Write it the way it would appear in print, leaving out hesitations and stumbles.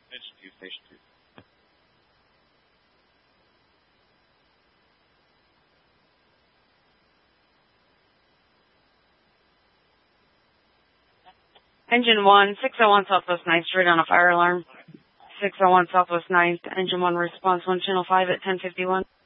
Station 2. Engine 1, 601 Southwest 9th Street on a fire alarm. 601 Southwest 9th, Engine 1 response 1 Channel 5 at 1051.